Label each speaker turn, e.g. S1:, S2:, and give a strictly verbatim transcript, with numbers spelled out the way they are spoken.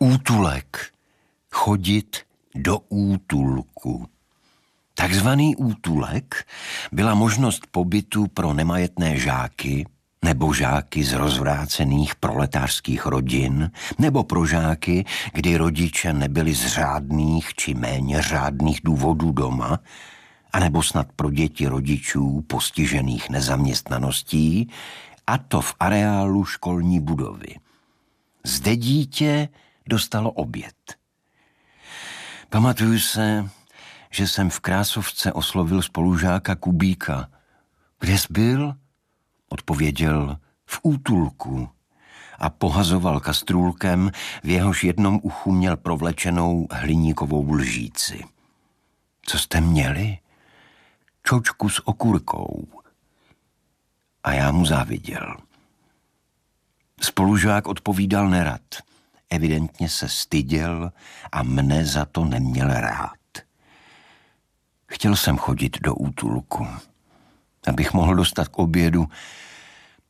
S1: Útulek. Chodit do útulku. Takzvaný útulek byla možnost pobytu pro nemajetné žáky nebo žáky z rozvrácených proletářských rodin, nebo pro žáky, kdy rodiče nebyli z řádných či méně řádných důvodů doma, anebo snad pro děti rodičů postižených nezaměstnaností, a to v areálu školní budovy. Zde dítě dostalo oběd. Pamatuju se, že jsem v Krásovce oslovil spolužáka Kubíka. Kde jsi byl? Odpověděl, v útulku, a pohazoval kastrůlkem, v jehož jednom uchu měl provlečenou hliníkovou lžíci. Co jste měli? Čočku s okurkou. A já mu záviděl. Spolužák odpovídal nerad. Evidentně se styděl a mne za to neměl rád. Chtěl jsem chodit do útulku, abych mohl dostat k obědu